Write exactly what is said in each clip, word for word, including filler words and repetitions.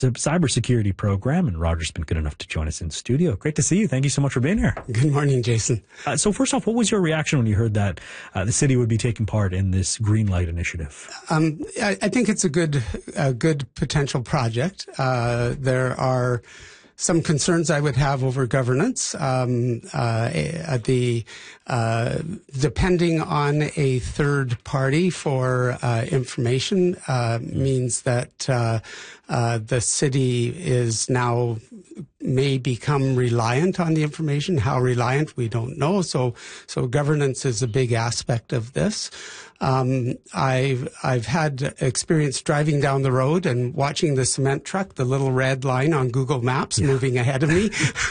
The cybersecurity program, and Roger's been good enough to join us in studio. Great to see you. Thank you so much for being here. Good morning, Jason. Uh, so first off, what was your reaction when you heard that uh, the city would be taking part in this Green Light initiative? Um, I, I think it's a good, a good potential project. Uh, there are some concerns I would have over governance. Um, uh, the uh, depending on a third party for uh, information uh, means that uh, uh, the city is now may become reliant on the information. How reliant, we don't know. So, so governance is a big aspect of this. Um, I've, I've had experience driving down the road and watching the cement truck, the little red line on Google Maps yeah. moving ahead of me.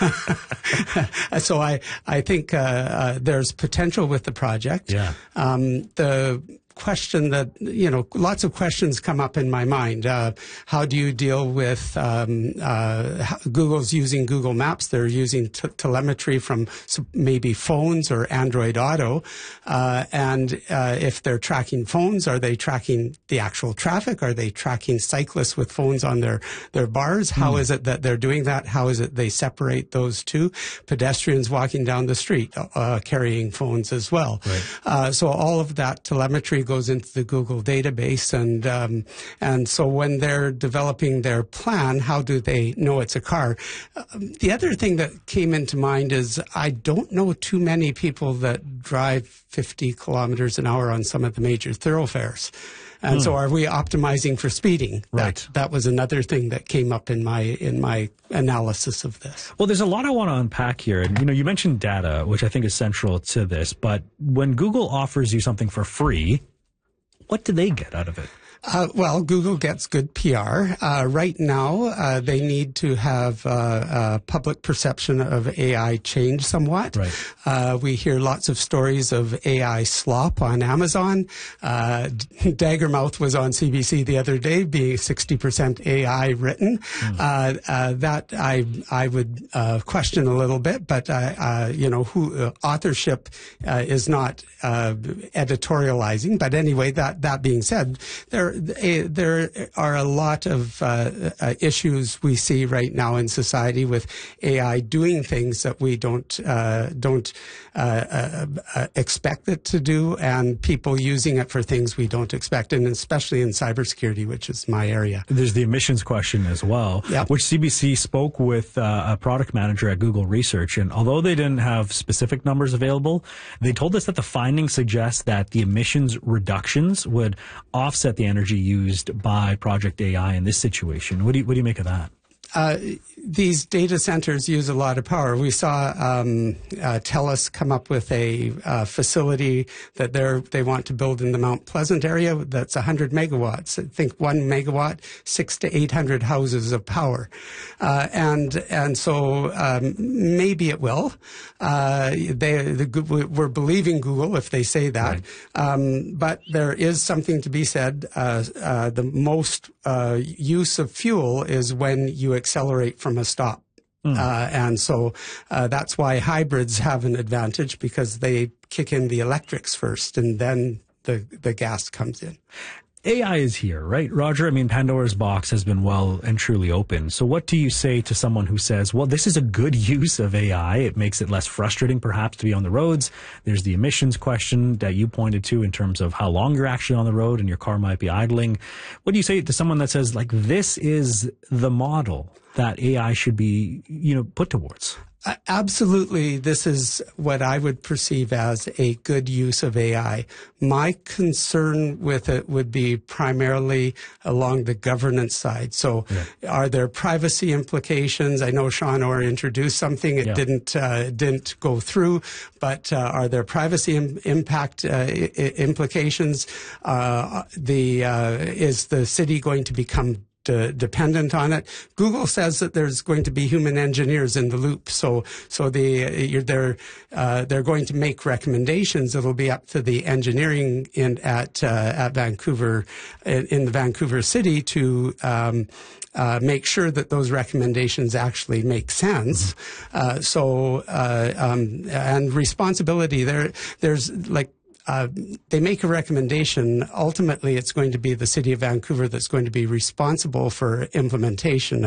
So I, I think, uh, uh, there's potential with the project. Yeah. Um, the, question that, you know, lots of questions come up in my mind. Uh, how do you deal with um, uh, Google's using Google Maps? They're using t- telemetry from maybe phones or Android Auto. Uh, and uh, if they're tracking phones, are they tracking the actual traffic? Are they tracking cyclists with phones on their, their bars? How mm. is it that they're doing that? How is it they separate those two? Pedestrians walking down the street uh, carrying phones as well. Right. Uh, so all of that telemetry goes into the Google database, and um, and so when they're developing their plan, how do they know it's a car? Uh, the other thing that came into mind is I don't know too many people that drive fifty kilometers an hour on some of the major thoroughfares. And hmm. so are we optimizing for speeding? Right. That, that was another thing that came up in my in my analysis of this. Well, there's a lot I want to unpack here. And, you know, you mentioned data, which I think is central to this. But when Google offers you something for free, what do they get out of it? Uh, well, Google gets good P R. Uh, right now, uh, they need to have uh, uh, public perception of A I change somewhat. Right. Uh, we hear lots of stories of A I slop on Amazon. Uh, Daggermouth was on C B C the other day, being sixty percent A I written. Mm. Uh, uh, that I I would uh, question a little bit, but uh, uh, you know, who uh, authorship uh, is not uh, editorializing. But anyway, that that being said, there. There are a lot of uh, uh, issues we see right now in society with A I doing things that we don't uh, don't uh, uh, uh, expect it to do, and people using it for things we don't expect, and especially in cybersecurity, which is my area. There's the emissions question as well, yep. which C B C spoke with uh, a product manager at Google Research, and although they didn't have specific numbers available, they told us that the findings suggest that the emissions reductions would offset the energy used by Project A I in this situation. What do you, what do you make of that? Uh, these data centers use a lot of power. We saw um, uh, TELUS come up with a uh, facility that they they want to build in the Mount Pleasant area that's one hundred megawatts. I think one megawatt, six to eight hundred houses of power, uh, and and so um, maybe it will. Uh, they the, we're believing Google if they say that, right. um, but there is something to be said. Uh, uh, the most uh, use of fuel is when you accelerate from a stop. Mm. Uh, and so uh, that's why hybrids have an advantage, because they kick in the electrics first and then the, the gas comes in. A I is here, right, Roger? I mean, Pandora's box has been well and truly open. So what do you say to someone who says, well, this is a good use of A I. It makes it less frustrating, perhaps, to be on the roads. There's the emissions question that you pointed to in terms of how long you're actually on the road and your car might be idling. What do you say to someone that says, like, this is the model that A I should be, you know, put towards? Uh, absolutely, this is what I would perceive as a good use of A I. My concern with it would be primarily along the governance side. So yeah. Are there privacy implications? I know Sean Orr introduced something. It yeah. didn't uh, didn't go through, but uh, are there privacy im- impact uh, I- implications? Uh, the uh, is the city going to become De- dependent on it? Google says that there's going to be human engineers in the loop, so so the you're, they're uh, they're going to make recommendations. It'll be up to the engineering in at uh, at Vancouver in, in the Vancouver city to um, uh, make sure that those recommendations actually make sense. Mm-hmm. Uh, so uh, um, and responsibility there. There's like. Uh, they make a recommendation. Ultimately, it's going to be the City of Vancouver that's going to be responsible for implementation